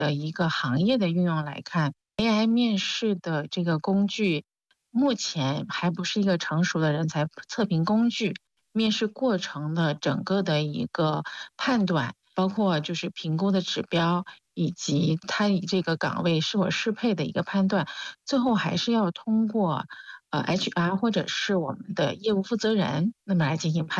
的一个行业的运用来看，AI 面试的这个工具，目前还不是一个成熟的人才测评工具。面试过程的整个的一个判断，包括就是评估的指标，以及他以这个岗位是否适配的一个判断，最后还是要通过HR 或者是我们的业务负责人，那么来进行判断。